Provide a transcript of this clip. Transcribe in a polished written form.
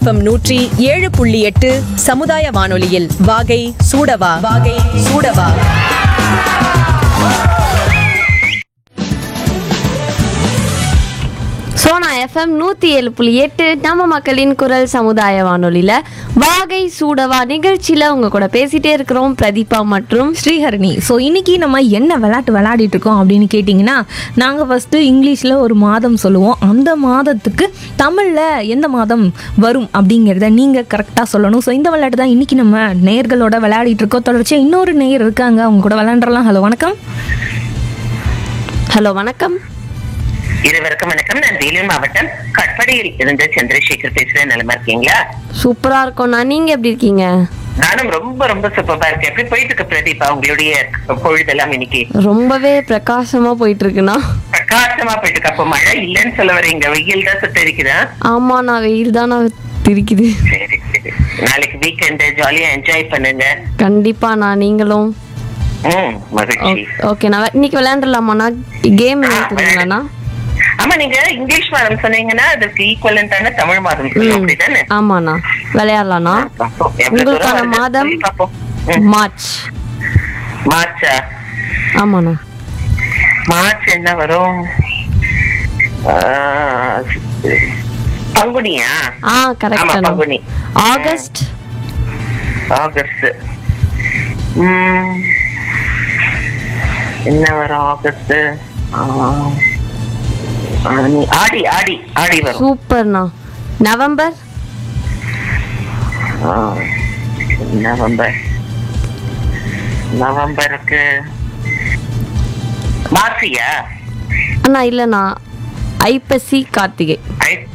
FM 107.8 சமுதாய வானொலியில் வாகை சூடவா. சோனா எஃப்எம் 107.8 நம்ம மக்களின் குரல் சமுதாய வானொலியில் வாகை சூடவா நிகழ்ச்சியில் உங்க கூட பேசிட்டே இருக்கிறோம் பிரதீபா மற்றும் ஸ்ரீஹரணி. ஸோ இன்னைக்கு நம்ம என்ன விளையாட்டு விளையாடிட்டு இருக்கோம் அப்படின்னு கேட்டிங்கன்னா, நாங்கள் ஃபஸ்ட்டு இங்கிலீஷில் ஒரு மாதம் சொல்லுவோம். அந்த மாதத்துக்கு தமிழில் எந்த மாதம் வரும் அப்படிங்கிறத நீங்கள் கரெக்டாக சொல்லணும். ஸோ இந்த விளையாட்டு தான் இன்றைக்கி நம்ம நேயர்களோட விளையாடிட்டு இருக்கோம். தொடர்ச்சியாக இன்னொரு நேயர் இருக்காங்க, அவங்க கூட விளையாண்டுறலாம். ஹலோ வணக்கம். ஹலோ வணக்கம். இருவருக்கும் வணக்கம். நான் வேலூர் மாவட்டம் கட்படியில் இருந்து சந்திரசேகர் பேசுறேன். நலமா இருக்கீங்களா? சூப்பரா இருக்கோண்ணா, நீங்க எப்படி இருக்கீங்க? நானும் ரொம்ப ரொம்ப சூப்பரா இருக்கேன். எப்படி போயிட்டு இருக்கு பிரதீபா உங்களுடைய பொழுதெல்லாம்? இன்னைக்கு ரொம்பவே பிரகாசமா போயிட்டு இருக்குண்ணா. பிரகாசமா போயிட்டு இருக்கு. அப்போ மழை இல்லைன்னு சொல்ல வரீங்க? வெயில் தான் சுத்த இருக்குதா? ஆமா, நான் வெயில் தான் இருக்குது. சரி சரி, நாளைக்கு வீக்கெண்டு ஜாலியா என்ஜாய் பண்ணுங்க. கண்டிப்பா நான் நீங்களும். மகிழ்ச்சி. ஓகே, நான் இன்னைக்கு விளையாண்டுலாமாண்ணா? கேம் என்ன? ஆமா, நீங்க இங்கிலீஷ் மாதம் சொன்னீங்கன்னா அதுக்கு ஈக்குவலண்டான தமிழ் மாதம் சொல்லுவோம், அப்படிதானே? ஆமாண்ணா, விளையாடலாண்ணா. உங்களுக்கான மாதம் மார்ச். மார்ச்சா? ஆமாண்ணா. மார்ச் என்ன வரும்? பங்குனியா? கரெக்ட். பங்குனி. ஆகஸ்ட். ஆகஸ்ட் என்ன வரும்? ஆகஸ்ட் ஆடி. ஆடி ஆடி வரும். சூப்பர்ண்ணா. நவம்பர். நவம்பர் நவம்பருக்கு மாசியா? அண்ணா இல்லண்ணா, ஐப்பசி கார்த்திகை.